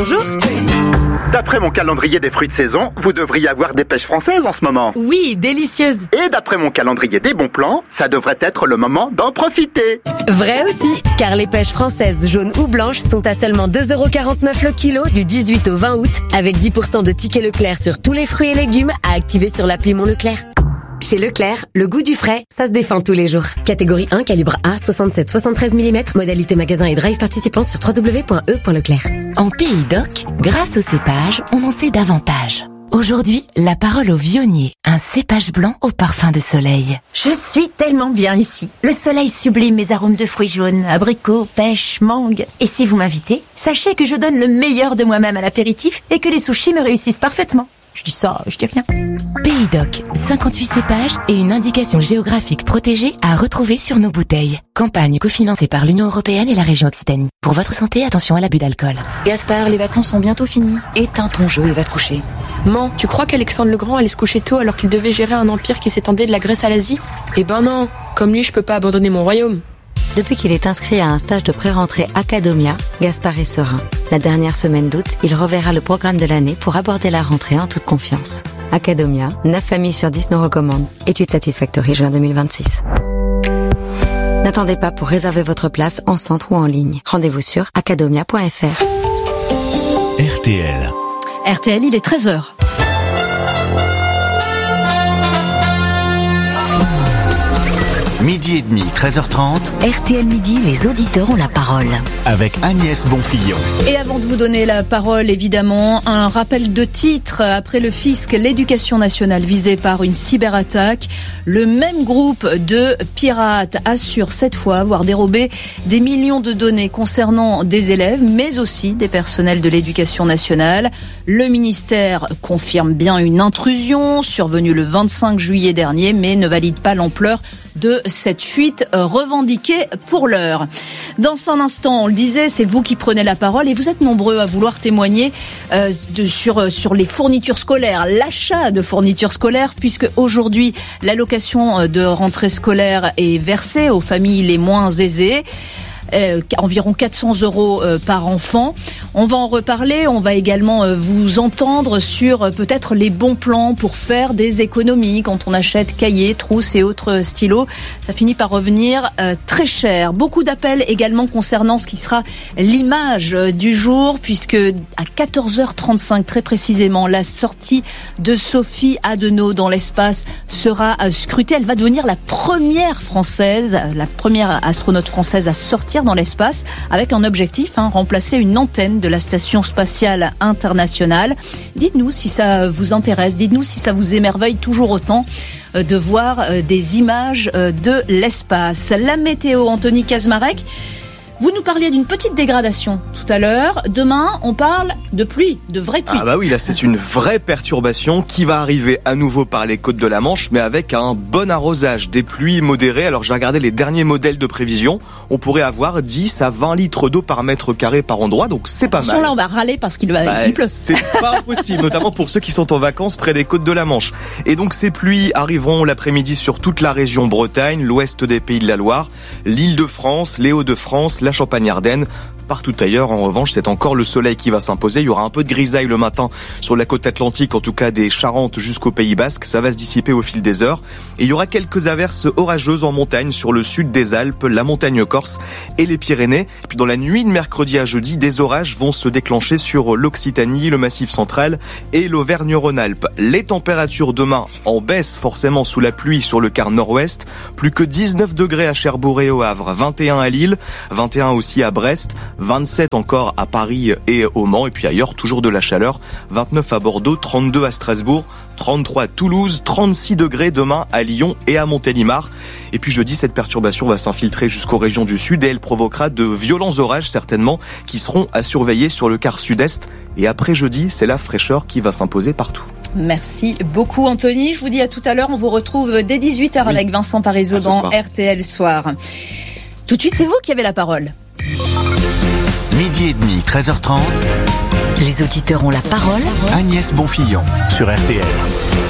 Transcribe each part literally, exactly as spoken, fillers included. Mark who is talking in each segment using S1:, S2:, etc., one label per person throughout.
S1: bonjour.
S2: D'après mon calendrier des fruits de saison, vous devriez avoir des pêches françaises en ce moment.
S1: Oui, délicieuses.
S2: Et d'après mon calendrier des bons plans, ça devrait être le moment d'en profiter.
S1: Vrai aussi, car les pêches françaises jaunes ou blanches sont à seulement deux euros quarante-neuf le kilo du dix-huit au vingt août, avec dix pour cent de tickets Leclerc sur tous les fruits et légumes à activer sur l'appli Mon Leclerc. Chez Leclerc, le goût du frais, ça se défend tous les jours. Catégorie un, calibre A, soixante-sept soixante-treize millimètres, modalité magasin et drive participant sur w w w point e point leclerc.
S3: En Pays d'Oc, grâce au cépage, on en sait davantage. Aujourd'hui, la parole au vionnier, un cépage blanc au parfum de soleil.
S4: Je suis tellement bien ici. Le soleil sublime mes arômes de fruits jaunes, abricots, pêche, mangue. Et si vous m'invitez, sachez que je donne le meilleur de moi-même à l'apéritif et que les sushis me réussissent parfaitement. Je dis ça, je dis rien.
S3: Pays d'Oc, cinquante-huit cépages et une indication géographique protégée à retrouver sur nos bouteilles. Campagne cofinancée par l'Union Européenne et la région Occitanie. Pour votre santé, attention à l'abus d'alcool.
S5: Gaspard, les vacances sont bientôt finies. Éteins ton jeu et va te coucher.
S6: Man, tu crois qu'Alexandre le Grand allait se coucher tôt alors qu'il devait gérer un empire qui s'étendait de la Grèce à l'Asie? Eh ben non, comme lui je peux pas abandonner mon royaume.
S7: Depuis qu'il est inscrit à un stage de pré-rentrée Academia, Gaspard est serein. La dernière semaine d'août, il reverra le programme de l'année pour aborder la rentrée en toute confiance. Academia, neuf familles sur dix nous recommandent. Étude Satisfactory, juin deux mille vingt-six. N'attendez pas pour réserver votre place en centre ou en ligne. Rendez-vous sur academia point f r.
S8: R T L.
S9: R T L, il est treize heures.
S8: Midi et demi, treize heures trente.
S3: R T L Midi, les auditeurs ont la parole.
S8: Avec Agnès Bonfillon.
S9: Et avant de vous donner la parole, évidemment, un rappel de titre. Après le fisc, l'éducation nationale visée par une cyberattaque. Le même groupe de pirates assure cette fois avoir dérobé des millions de données concernant des élèves, mais aussi des personnels de l'éducation nationale. Le ministère confirme bien une intrusion survenue le vingt-cinq juillet dernier, mais ne valide pas l'ampleur de cette fuite revendiquée pour l'heure. Dans un instant, on le disait, c'est vous qui prenez la parole et vous êtes nombreux à vouloir témoigner euh, de, sur, sur les fournitures scolaires, l'achat de fournitures scolaires, puisque aujourd'hui, l'allocation de rentrée scolaire est versée aux familles les moins aisées. Euh, environ quatre cents euros euh, par enfant. On va en reparler. On va également euh, vous entendre sur euh, peut-être les bons plans pour faire des économies quand on achète cahiers, trousses et autres stylos. Ça finit par revenir euh, très cher. Beaucoup d'appels également concernant ce qui sera l'image euh, du jour, puisque à quatorze heures trente-cinq très précisément, la sortie de Sophie Adenau dans l'espace sera euh, scrutée. Elle va devenir la première française, la première astronaute française à sortir dans l'espace avec un objectif, hein, remplacer une antenne de la Station Spatiale Internationale. Dites-nous si ça vous intéresse, dites-nous si ça vous émerveille toujours autant euh, de voir euh, des images euh, de l'espace. La météo, Anthony Kazmarek. Vous nous parliez d'une petite dégradation tout à l'heure. Demain, on parle de pluie, de vraie pluie.
S10: Ah bah oui, là c'est une vraie perturbation qui va arriver à nouveau par les côtes de la Manche, mais avec un bon arrosage, des pluies modérées. Alors j'ai regardé les derniers modèles de prévision. On pourrait avoir dix à vingt litres d'eau par mètre carré par endroit, donc c'est pas mal.
S9: Là, on va râler parce qu'il va,
S10: bah,
S9: il pleut.
S10: C'est pas impossible, notamment pour ceux qui sont en vacances près des côtes de la Manche. Et donc ces pluies arriveront l'après-midi sur toute la région Bretagne, l'ouest des Pays de la Loire, l'Île-de-France, les Hauts-de-France, la Champagne-Ardenne. Partout ailleurs, en revanche, c'est encore le soleil qui va s'imposer. Il y aura un peu de grisaille le matin sur la côte atlantique, en tout cas des Charentes jusqu'au Pays Basque. Ça va se dissiper au fil des heures. Et il y aura quelques averses orageuses en montagne sur le sud des Alpes, la montagne corse et les Pyrénées. Et puis dans la nuit de mercredi à jeudi, des orages vont se déclencher sur l'Occitanie, le Massif central et l'Auvergne-Rhône-Alpes. Les températures demain en baisse forcément sous la pluie sur le quart nord-ouest. Plus que dix-neuf degrés à Cherbourg et au Havre, vingt et un à Lille, vingt et un aussi à Brest, vingt-sept encore à Paris et au Mans, et puis ailleurs toujours de la chaleur, vingt-neuf à Bordeaux, trente-deux à Strasbourg, trente-trois à Toulouse, trente-six degrés demain à Lyon et à Montélimar. Et puis jeudi, cette perturbation va s'infiltrer jusqu'aux régions du sud et elle provoquera de violents orages certainement qui seront à surveiller sur le quart sud-est. Et après jeudi, c'est la fraîcheur qui va s'imposer partout.
S9: Merci beaucoup Anthony. Je vous dis à tout à l'heure, on vous retrouve dès dix-huit heures oui. avec Vincent Parisot dans soir. R T L Soir. Tout de suite, c'est vous qui avez la parole.
S8: Midi et demi, treize heures trente.
S3: Les auditeurs ont la parole.
S8: Agnès Bonfillon sur R T L.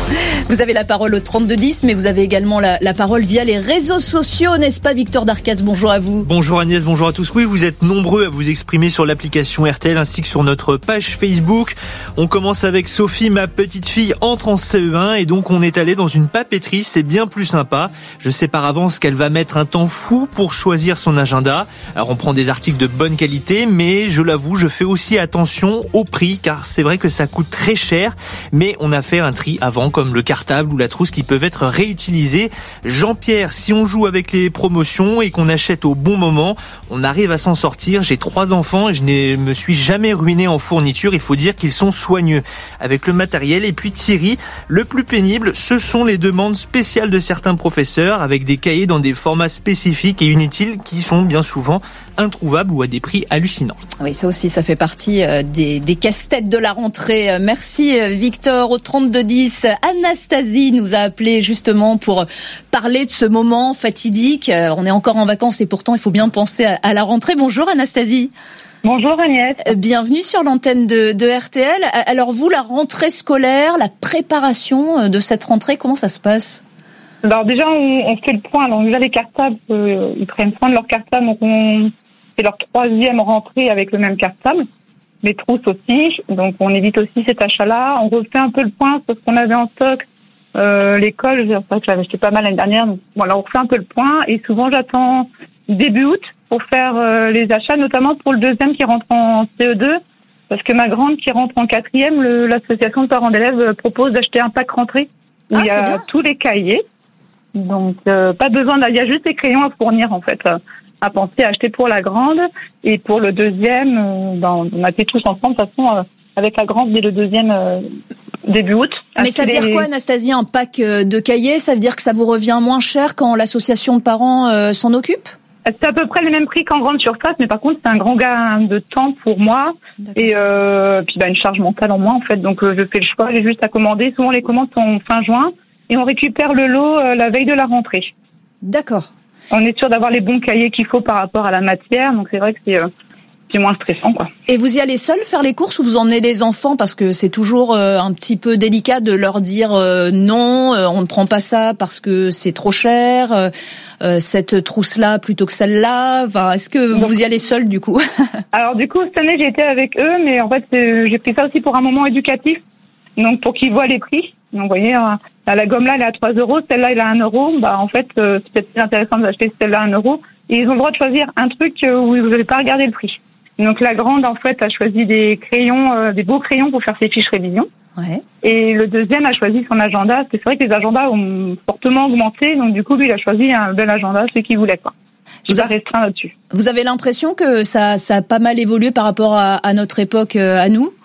S9: Vous avez la parole au trente-deux dix, mais vous avez également la, la parole via les réseaux sociaux, n'est-ce pas Victor Darcas? Bonjour à vous.
S11: Bonjour Agnès, bonjour à tous. Oui, vous êtes nombreux à vous exprimer sur l'application R T L ainsi que sur notre page Facebook. On commence avec Sophie, ma petite fille entre en C E un et donc on est allé dans une papeterie, c'est bien plus sympa. Je sais par avance qu'elle va mettre un temps fou pour choisir son agenda. Alors on prend des articles de bonne qualité, mais je l'avoue, je fais aussi attention au prix car c'est vrai que ça coûte très cher, mais on a fait un tri avant comme le cartable ou la trousse qui peuvent être réutilisés. Jean-Pierre, si on joue avec les promotions et qu'on achète au bon moment, on arrive à s'en sortir. J'ai trois enfants et je ne me suis jamais ruiné en fourniture. Il faut dire qu'ils sont soigneux avec le matériel. Et puis Thierry, le plus pénible, ce sont les demandes spéciales de certains professeurs avec des cahiers dans des formats spécifiques et inutiles qui sont bien souvent introuvables ou à des prix hallucinants.
S9: Oui, ça aussi, ça fait partie des, des casse-têtes de la rentrée. Merci Victor. Au trente-deux dix, Anastasie nous a appelé justement pour parler de ce moment fatidique. On est encore en vacances et pourtant il faut bien penser à, à la rentrée. Bonjour Anastasie.
S12: Bonjour Agnès.
S9: Bienvenue sur l'antenne de, de R T L. Alors vous, la rentrée scolaire, la préparation de cette rentrée, comment ça se passe?
S12: Alors déjà, on, on fait le point. Alors déjà les cartables, euh, ils prennent soin de leurs cartables. Donc on c'est leur troisième rentrée avec le même cartable. Les trousses aussi. Donc on évite aussi cet achat-là. On refait un peu le point sur ce qu'on avait en stock. Euh, l'école, c'est vrai que j'avais acheté pas mal l'année dernière. Donc voilà, on refait un peu le point. Et souvent j'attends début août pour faire euh, les achats, notamment pour le deuxième qui rentre en C E deux. Parce que ma grande qui rentre en quatrième, le, l'association de parents d'élèves propose d'acheter un pack rentrée où ah, il y a tous les cahiers. Donc, euh, pas besoin il y a juste les crayons à fournir, en fait, euh, à penser à acheter pour la grande. Et pour le deuxième, euh, ben, on a été tous ensemble, de toute façon, euh, avec la grande dès le deuxième euh, début août.
S9: Mais ça veut dire les... quoi, Anastasie, un pack de cahiers? Ça veut dire que ça vous revient moins cher quand l'association de parents euh, s'en occupe?
S12: C'est à peu près le même prix qu'en grande surface, mais par contre, c'est un grand gain de temps pour moi. D'accord. Et euh, puis bah, une charge mentale en moins, en fait. Donc, euh, je fais le choix, j'ai juste à commander. Souvent, les commandes sont fin juin. Et on récupère le lot euh, la veille de la rentrée.
S9: D'accord.
S12: On est sûr d'avoir les bons cahiers qu'il faut par rapport à la matière, donc c'est vrai que c'est, euh, c'est moins stressant, quoi.
S9: Et vous y allez seul faire les courses ou vous emmenez les enfants? Parce que c'est toujours euh, un petit peu délicat de leur dire euh, non, euh, on ne prend pas ça parce que c'est trop cher, euh, euh, cette trousse-là plutôt que celle-là. Enfin, est-ce que donc, vous y allez seul du coup?
S12: Alors du coup, cette année j'ai été avec eux, mais en fait euh, j'ai pris ça aussi pour un moment éducatif, donc pour qu'ils voient les prix. Donc vous voyez, euh, la gomme là elle est à trois euros, celle-là elle est à un euro. Bah en fait euh, c'est peut-être plus intéressant d'acheter celle-là à un euro. Et ils ont le droit de choisir un truc euh, où vous n'avez pas regardé le prix. Donc la grande en fait a choisi des crayons, euh, des beaux crayons pour faire ses fiches révision.
S9: Ouais.
S12: Et le deuxième a choisi son agenda. C'est vrai que les agendas ont fortement augmenté, donc du coup lui il a choisi un bel agenda, ce qu'il voulait quoi. Je vous a restreint là-dessus.
S9: Vous avez l'impression que ça, ça a pas mal évolué par rapport à, à notre époque, euh, à nous?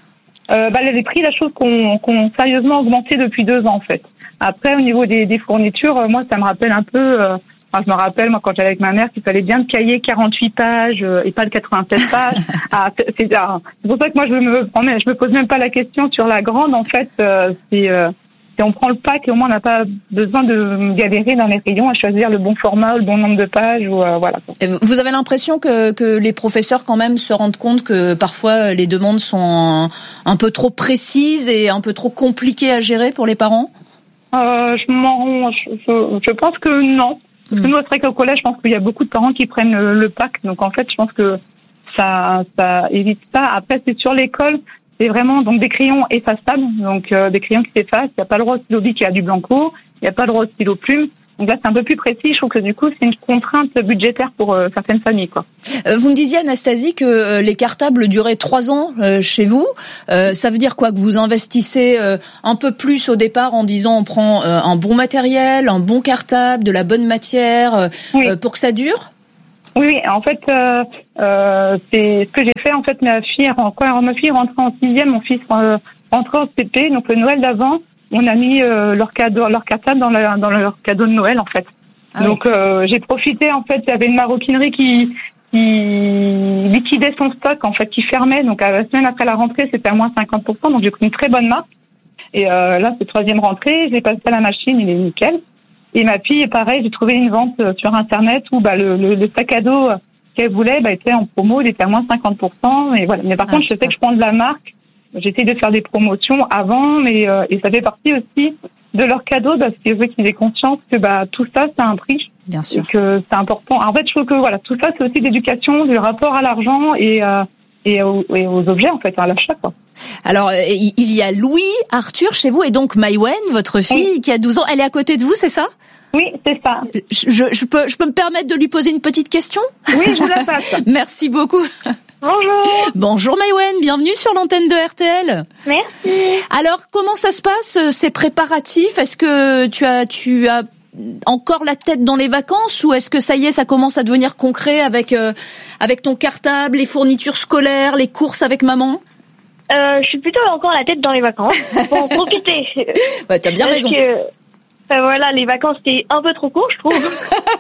S12: Euh, bah, les prix, la chose qu'on, qu'on sérieusement augmenté depuis deux ans, en fait. Après, au niveau des, des fournitures, euh, moi, ça me rappelle un peu, euh, enfin, je me rappelle, moi, quand j'allais avec ma mère, qu'il fallait bien le cahier quarante-huit pages, euh, et pas le quatre-vingt-sept pages. ah, c'est, c'est, ah, c'est pour ça que moi, je me, je me pose même pas la question sur la grande, en fait, euh, c'est, euh, c'est, on prend le pack et au moins, on n'a pas besoin de galérer dans les rayons à choisir le bon format, le bon nombre de pages, ou, euh, voilà.
S9: Vous avez l'impression que, que les professeurs, quand même, se rendent compte que parfois, les demandes sont un, un peu trop précises et un peu trop compliquées à gérer pour les parents?
S12: Euh, je m'en, je, je, je pense que non. Parce que nous, c'est vrai qu'au collège, je pense qu'il y a beaucoup de parents qui prennent le, le pack. Donc, en fait, je pense que ça, ça évite ça. Après, c'est sur l'école. C'est vraiment donc des crayons effaçables, donc euh, des crayons qui s'effacent. Il n'y a pas le droit au stylo bic qui a du blanco. Il n'y a pas le droit au stylo plume. Donc là, c'est un peu plus précis. Je trouve que du coup, c'est une contrainte budgétaire pour euh, certaines familles, quoi.
S9: Euh, vous me disiez, Anastasie, que euh, les cartables duraient trois ans euh, chez vous. Euh, ça veut dire quoi? Que vous investissez euh, un peu plus au départ en disant on prend euh, un bon matériel, un bon cartable, de la bonne matière euh, oui. euh, pour que ça dure?
S12: Oui, en fait, euh, euh, c'est ce que j'ai fait. En fait, ma fille, quand ma fille rentrait en sixième, mon fils euh, rentrait en C P. Donc le Noël d'avant, on a mis euh, leur cadeau, leur cartable dans, la, dans leur cadeau de Noël, en fait. Ah donc oui. euh, j'ai profité. En fait, il y avait une maroquinerie qui, qui liquidait son stock, en fait, qui fermait. Donc à la semaine après la rentrée, c'était à moins cinquante pour cent. Donc j'ai pris une très bonne marque. Et euh, là, c'est troisième rentrée. J'ai passé à la machine, il est nickel. Et ma fille, pareil, j'ai trouvé une vente sur Internet où bah, le, le, le sac à dos qu'elle voulait bah, était en promo, il était à moins cinquante pour cent. Et voilà. Mais par ah, contre, je sais que je prends de la marque. J'essaie de faire des promotions avant, mais euh, et ça fait partie aussi de leurs cadeaux, parce que je veux qu'ils aient conscience que bah tout ça, c'est un prix.
S9: Bien sûr.
S12: Et que c'est important. En fait, je trouve que voilà, tout ça, c'est aussi d'éducation, du rapport à l'argent et euh, et, aux, et aux objets, en fait, à l'achat, quoi.
S9: Alors, il y a Louis, Arthur chez vous, et donc Maïwen, votre fille, oui. qui a douze ans. Elle est à côté de vous, c'est ça?
S12: Oui, c'est ça.
S9: Je, je peux, je peux me permettre de lui poser une petite question?
S12: Oui, je vous la passe.
S9: Merci beaucoup.
S13: Bonjour.
S9: Bonjour Maïwen, bienvenue sur l'antenne de R T L.
S13: Merci.
S9: Alors, comment ça se passe, ces préparatifs? Est-ce que tu as, tu as encore la tête dans les vacances, ou est-ce que ça y est, ça commence à devenir concret avec, euh, avec ton cartable, les fournitures scolaires, les courses avec maman?
S13: Euh, je suis plutôt encore la tête dans les vacances. Pour en profiter.
S9: Bah, t'as bien
S13: Parce
S9: raison.
S13: Que, ben voilà, les vacances c'était un peu trop court, je trouve.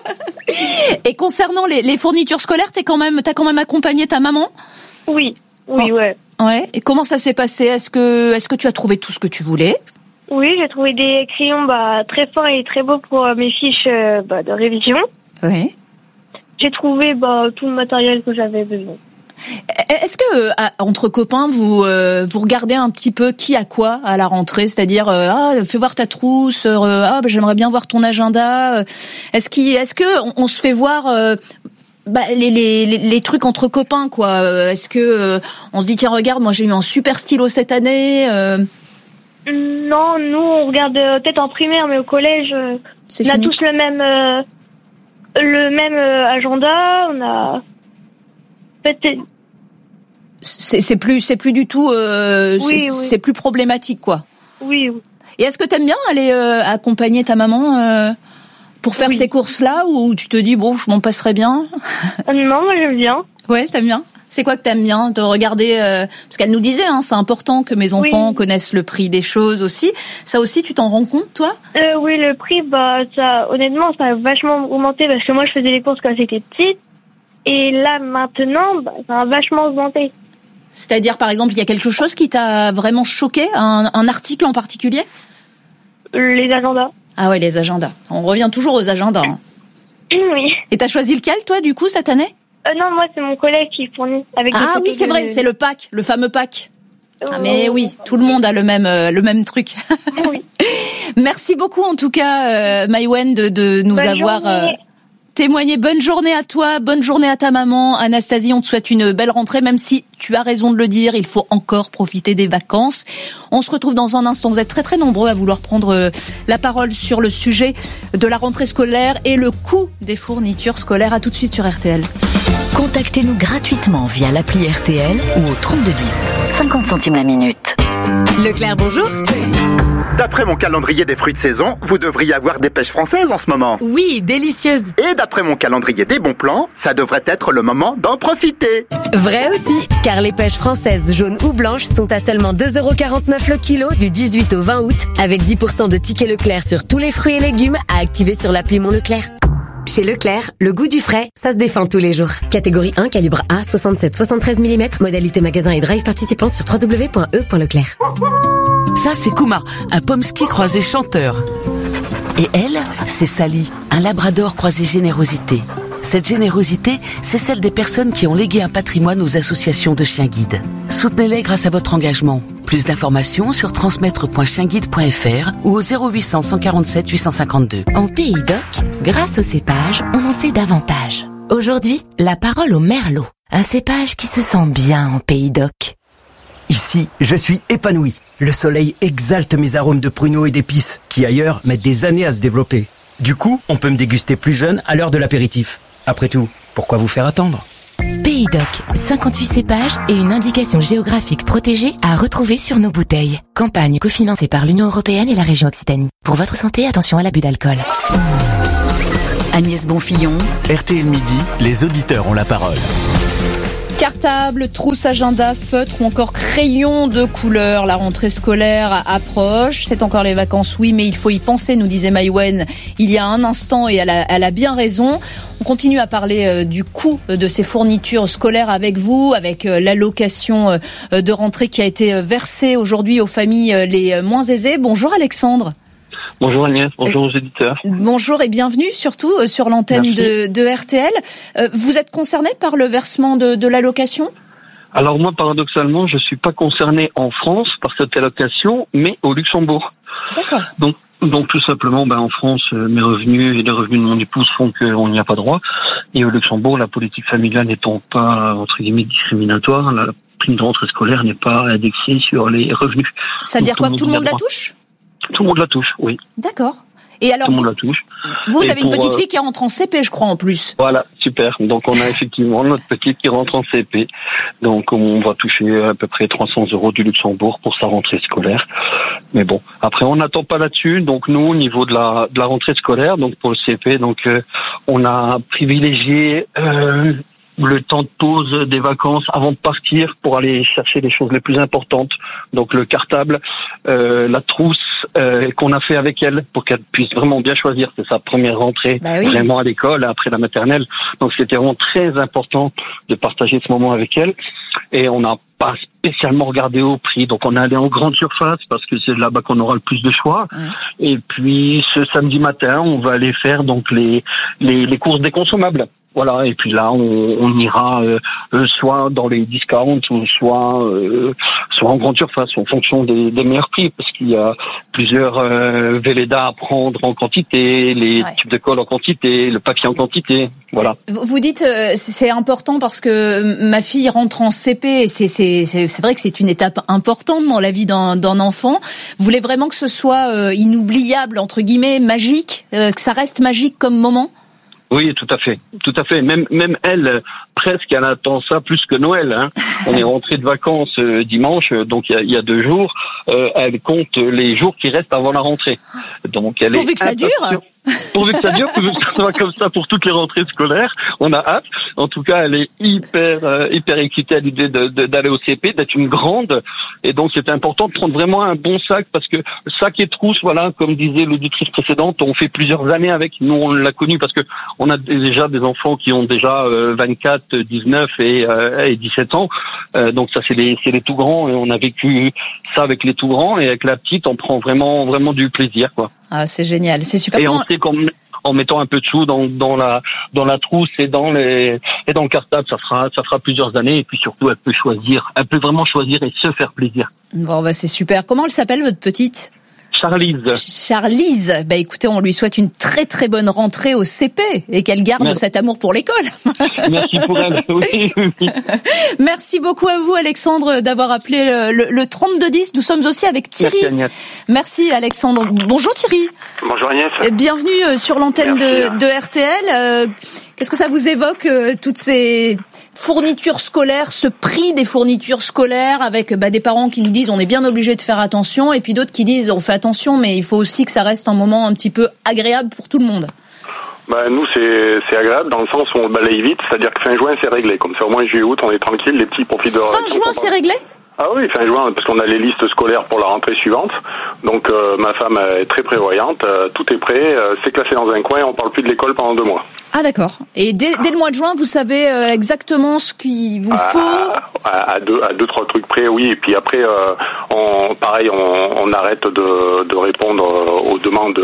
S9: Et concernant les, les fournitures scolaires, t'es quand même, t'as quand même accompagné ta maman?
S13: Oui, oui,
S9: oh.
S13: ouais.
S9: Ouais. Et comment ça s'est passé? Est-ce que, est-ce que tu as trouvé tout ce que tu voulais?
S13: Oui, j'ai trouvé des crayons bah très forts et très beaux pour euh, mes fiches euh, bah, de révision.
S9: Oui.
S13: J'ai trouvé bah tout le matériel que j'avais besoin.
S9: Est-ce que euh, entre copains vous euh, vous regardez un petit peu qui a quoi à la rentrée, c'est-à-dire euh, ah fais voir ta trousse, euh, ah bah, j'aimerais bien voir ton agenda. Est-ce qu'il est-ce que on, on se fait voir euh, bah, les, les les trucs entre copains quoi? Est-ce que euh, on se dit tiens regarde moi j'ai eu un super stylo cette année? euh...
S13: Non, nous on regarde euh, peut-être en primaire, mais au collège euh, on fini. a tous le même euh, le même euh, agenda. On a peut-être
S9: C'est, c'est plus, c'est plus du tout, euh,
S13: oui,
S9: c'est,
S13: oui.
S9: c'est plus problématique, quoi.
S13: Oui, oui.
S9: Et est-ce que t'aimes bien aller euh, accompagner ta maman euh, pour faire
S13: oui.
S9: ces courses-là, ou tu te dis bon, je m'en passerai bien?
S13: Non, moi j'aime bien.
S9: Ouais, t'aimes bien. C'est quoi que t'aimes bien de regarder euh, parce qu'elle nous disait, hein, c'est important que mes enfants oui. connaissent le prix des choses aussi. Ça aussi, tu t'en rends compte, toi?
S13: euh, Oui, le prix, bah, ça, honnêtement, ça a vachement augmenté parce que moi, je faisais les courses quand j'étais petite, et là, maintenant, bah, ça a vachement augmenté.
S9: C'est-à-dire, par exemple, il y a quelque chose qui t'a vraiment choqué, un, un article en particulier?
S13: Les agendas.
S9: Ah ouais, les agendas. On revient toujours aux agendas. Hein.
S13: Oui.
S9: Et t'as choisi lequel, toi, du coup, cette année?
S13: euh, Non, moi, c'est mon collègue qui fournit avec.
S9: Ah oui, c'est de... vrai, c'est le pack, le fameux pack. Euh... Ah mais oui, tout le monde a le même, euh, le même truc.
S13: Oui.
S9: Merci beaucoup, en tout cas, euh, Maïwen, de, de nous
S13: Bonne
S9: avoir.
S13: Journée.
S9: Euh, témoigné. Bonne journée à toi, bonne journée à ta maman. Anastasie, on te souhaite une belle rentrée, même si tu as raison de le dire, il faut encore profiter des vacances. On se retrouve dans un instant. Vous êtes très très nombreux à vouloir prendre la parole sur le sujet de la rentrée scolaire et le coût des fournitures scolaires. À tout de suite sur R T L.
S14: Contactez-nous gratuitement via l'appli R T L ou au trente-deux dix. cinquante centimes la minute.
S1: Leclerc, bonjour.
S2: D'après mon calendrier des fruits de saison, vous devriez avoir des pêches françaises en ce moment.
S1: Oui, délicieuses.
S2: Et d'après mon calendrier des bons plans, ça devrait être le moment d'en profiter.
S1: Vrai aussi, car les pêches françaises jaunes ou blanches sont à seulement deux euros quarante-neuf le kilo du dix-huit au vingt août, avec dix pour cent de tickets Leclerc sur tous les fruits et légumes à activer sur l'appli Mon Leclerc. Chez Leclerc, le goût du frais, ça se défend tous les jours. Catégorie un, calibre A, soixante-sept soixante-treize millimètres, modalité magasin et drive participant sur w w w point e point leclerc.
S15: Ça, c'est Kuma, un pomsky croisé chanteur. Et elle, c'est Sally, un labrador croisé générosité. Cette générosité, c'est celle des personnes qui ont légué un patrimoine aux associations de chiens guides. Soutenez-les grâce à votre engagement. Plus d'informations sur transmettre point chien guide point f r ou au zéro huit cents, cent quarante-sept, huit cent cinquante-deux.
S3: En Pays d'Oc, grâce au cépage, on en sait davantage. Aujourd'hui, la parole au merlot. Un cépage qui se sent bien en Pays d'Oc.
S16: Ici, je suis épanoui. Le soleil exalte mes arômes de pruneaux et d'épices, qui ailleurs mettent des années à se développer. Du coup, on peut me déguster plus jeune à l'heure de l'apéritif. Après tout, pourquoi vous faire attendre ?
S3: Pays d'Oc, cinquante-huit cépages et une indication géographique protégée à retrouver sur nos bouteilles. Campagne cofinancée par l'Union Européenne et la région Occitanie. Pour votre santé, attention à l'abus d'alcool.
S14: Agnès Bonfillon.
S8: R T L Midi, les auditeurs ont la parole.
S9: Cartable, trousse, agenda, feutre ou encore crayon de couleur. La rentrée scolaire approche. C'est encore les vacances, oui, mais il faut y penser, nous disait Maïwen il y a un instant, et elle a, elle a bien raison. On continue à parler euh, du coût de ces fournitures scolaires avec vous, avec euh, l'allocation euh, de rentrée qui a été euh, versée aujourd'hui aux familles euh, les moins aisées. Bonjour Alexandre.
S17: Bonjour Agnès, bonjour aux éditeurs.
S9: Bonjour et bienvenue surtout euh, sur l'antenne de, de R T L. Euh, vous êtes concerné par le versement de, de l'allocation ?
S17: Alors moi, paradoxalement, je suis pas concerné en France par cette allocation, mais au Luxembourg.
S9: D'accord.
S17: Donc, Donc tout simplement, ben, en France, euh, mes revenus et les revenus de mon épouse font qu'on n'y a pas droit. Et au Luxembourg, la politique familiale n'étant pas, entre guillemets, discriminatoire, la prime de rentrée scolaire n'est pas indexée sur les revenus.
S9: Ça veut dire quoi, que tout le monde la touche ?
S17: Tout le monde la touche, oui.
S9: D'accord. Et alors,
S17: tout le monde
S9: vous,
S17: la touche.
S9: Vous
S17: Et
S9: avez
S17: pour,
S9: une petite
S17: euh,
S9: fille qui rentre en C P, je crois, en plus.
S17: Voilà, super. Donc on a effectivement notre petite qui rentre en C P. Donc on va toucher à peu près trois cents euros du Luxembourg pour sa rentrée scolaire. Mais bon, après on n'attend pas là-dessus. Donc nous, au niveau de la de la rentrée scolaire, donc pour le C P, donc euh, on a privilégié euh, le temps de pause des vacances avant de partir pour aller chercher les choses les plus importantes. Donc le cartable, euh, la trousse euh, qu'on a fait avec elle pour qu'elle puisse vraiment bien choisir. C'est sa première rentrée bah oui. vraiment à l'école après la maternelle. Donc c'était vraiment très important de partager ce moment avec elle. Et on n'a pas spécialement regardé au prix. Donc on est allé en grande surface parce que c'est là-bas qu'on aura le plus de choix. Ouais. Et puis ce samedi matin, on va aller faire donc les les, les courses des consommables. Voilà, et puis là, on, on ira euh, soit dans les discounts ou soit euh, soit en grande surface, en fonction des, des meilleurs prix, parce qu'il y a plusieurs euh, Velleda à prendre en quantité, les ouais. tubes de colle en quantité, le papier en quantité, voilà.
S9: Vous dites euh, c'est important parce que ma fille rentre en C P, et c'est c'est c'est, c'est vrai que c'est une étape importante dans la vie d'un, d'un enfant. Vous voulez vraiment que ce soit euh, inoubliable, entre guillemets, magique, euh, que ça reste magique comme moment ?
S17: Oui, tout à fait, tout à fait. Même même elle, presque, elle attend ça plus que Noël. Hein. On est rentré de vacances euh, dimanche, donc il y a, il y a deux jours. Euh, elle compte les jours qui restent avant la rentrée. Donc elle
S9: Pourvu
S17: est
S9: que ça dure.
S17: Pourvu que ça dure, pourvu que ça soit comme ça pour toutes les rentrées scolaires. On a hâte. En tout cas, elle est hyper euh, hyper excitée à l'idée de, de, d'aller au C P, d'être une grande. Et donc c'est important de prendre vraiment un bon sac, parce que sac et trousse, voilà, comme disait l'auditrice précédente, on fait plusieurs années avec. Nous, on l'a connu parce que on a déjà des enfants qui ont déjà euh, vingt-quatre, dix-neuf et, euh, et dix-sept ans. Euh, donc ça, c'est les c'est les tout grands. Et on a vécu ça avec les tout grands. Et avec la petite, on prend vraiment vraiment du plaisir, quoi.
S9: Ah, c'est génial, c'est super.
S17: Et on sait qu'en en mettant un peu de sous dans dans la dans la trousse et dans les et dans le cartable, ça fera ça fera plusieurs années. Et puis surtout, elle peut choisir, elle peut vraiment choisir et se faire plaisir.
S9: Bon, bah c'est super. Comment elle s'appelle, votre petite ?
S17: Charlise.
S9: Charlise, bah écoutez, on lui souhaite une très très bonne rentrée au C P et qu'elle garde Merci. cet amour pour l'école.
S17: Merci pour elle. Oui, oui.
S9: Merci beaucoup à vous, Alexandre, d'avoir appelé le, le, le trente-deux dix. Nous sommes aussi avec Thierry.
S17: Merci, Agnès.
S9: Merci Alexandre. Bonjour Thierry.
S18: Bonjour Agnès.
S9: Bienvenue sur l'antenne de, de R T L. Euh, qu'est-ce que ça vous évoque, euh, toutes ces fournitures scolaires, ce prix des fournitures scolaires, avec bah, des parents qui nous disent on est bien obligé de faire attention, et puis d'autres qui disent on fait attention, mais il faut aussi que ça reste un moment un petit peu agréable pour tout le monde.
S18: Bah, nous, c'est, c'est agréable dans le sens où on balaye vite, c'est-à-dire que fin juin, c'est réglé. Comme ça, au moins, juillet, août, on est tranquille, les petits profitent de...
S9: Fin juin, c'est réglé ?
S18: Ah oui, fin juin, parce qu'on a les listes scolaires pour la rentrée suivante. Donc, euh, ma femme est très prévoyante, euh, tout est prêt, euh, c'est classé dans un coin, on parle plus de l'école pendant deux mois.
S9: Ah d'accord. Et dès, dès le mois de juin, vous savez euh, exactement ce qu'il vous faut ?
S18: À, à, deux, à deux, trois trucs près, oui. Et puis après, euh, on, pareil, on, on arrête de, de répondre aux demandes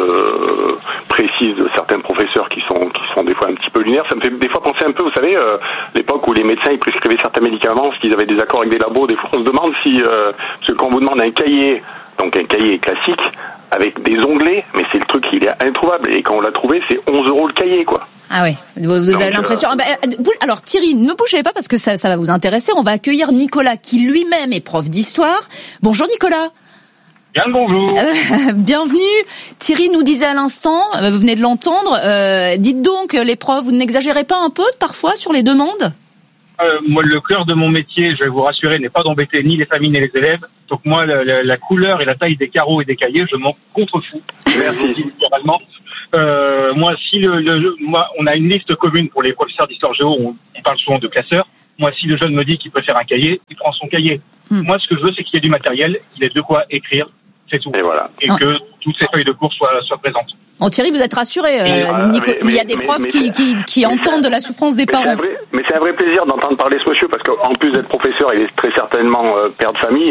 S18: précises de certains professeurs qui sont, qui sont des fois un petit peu lunaires. Ça me fait des fois penser un peu, vous savez, euh, l'époque où les médecins ils prescrivaient certains médicaments parce qu'ils avaient des accords avec des labos. Des fois, on se demande si, euh, parce que quand on vous demande un cahier, donc un cahier classique, avec des onglets, mais c'est le truc, il est introuvable. Et quand on l'a trouvé, c'est onze euros le cahier, quoi.
S9: Ah ouais, vous, vous avez Donc, l'impression... Euh... Ah bah, alors Thierry, ne bougez pas parce que ça, ça va vous intéresser. On va accueillir Nicolas qui lui-même est prof d'histoire. Bonjour Nicolas.
S19: Bien le bonjour.
S9: Euh, bienvenue. Thierry nous disait à l'instant, vous venez de l'entendre, euh, dites donc les profs, vous n'exagérez pas un peu parfois sur les demandes ?
S19: Euh, moi, le cœur de mon métier, je vais vous rassurer, n'est pas d'embêter ni les familles ni les élèves. Donc moi, la, la, la couleur et la taille des carreaux et des cahiers, je m'en contrefous.
S18: Merci.
S19: Littéralement. Euh, moi, si le, le, moi, on a une liste commune pour les professeurs d'histoire géo, on, on parle souvent de classeurs. Moi, si le jeune me dit qu'il préfère un cahier, il prend son cahier. Hmm. Moi, ce que je veux, c'est qu'il y ait du matériel, qu'il ait de quoi écrire, c'est tout.
S18: Et voilà.
S19: Et
S9: ah.
S19: que toutes ces feuilles de cours soient, soient présentes.
S9: Bon, Thierry, vous êtes rassuré, euh, voilà, Nico, mais, il y a des mais, profs mais, qui, qui, qui entendent la souffrance des
S18: mais
S9: parents.
S18: C'est vrai, mais c'est un vrai plaisir d'entendre parler ce monsieur, parce qu'en plus d'être professeur, il est très certainement euh, père de famille,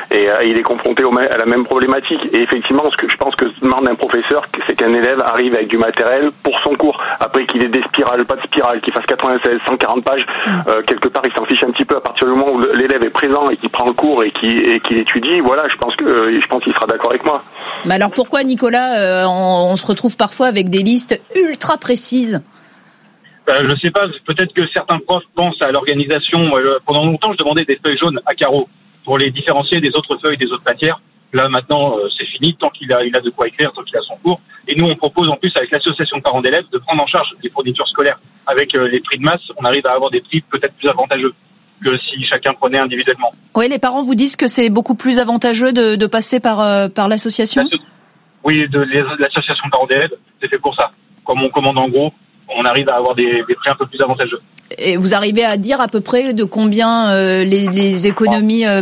S18: et euh, il est confronté au, à la même problématique. Et effectivement, ce que je pense que demande un professeur, c'est qu'un élève arrive avec du matériel pour son cours. Après qu'il ait des spirales, pas de spirale, qu'il fasse quatre-vingt-seize, cent quarante pages, euh, quelque part il s'en fiche un petit peu. À partir du moment où l'élève est présent et qu'il prend le cours et qu'il, et qu'il étudie, voilà, je pense que euh, je pense qu'il sera d'accord avec moi.
S9: Mais alors pourquoi, Nicolas, euh, on, on se retrouve parfois avec des listes ultra précises?
S19: Euh, je sais pas, peut-être que certains profs pensent à l'organisation. Euh, pendant longtemps, je demandais des feuilles jaunes à carreaux pour les différencier des autres feuilles, des autres matières. Là, maintenant, euh, c'est fini, tant qu'il a, il a de quoi écrire, tant qu'il a son cours. Et nous, on propose en plus, avec l'association de parents d'élèves, de prendre en charge les fournitures scolaires. Avec euh, les prix de masse, on arrive à avoir des prix peut-être plus avantageux que si chacun prenait individuellement.
S9: Oui, les parents vous disent que c'est beaucoup plus avantageux de, de passer par, euh, par l'association?
S19: Oui, de, de l'association de parents d'élèves, c'est fait pour ça. Comme on commande en gros, on arrive à avoir des, des prix un peu plus avantageux.
S9: Et vous arrivez à dire à peu près de combien euh, les, les économies euh,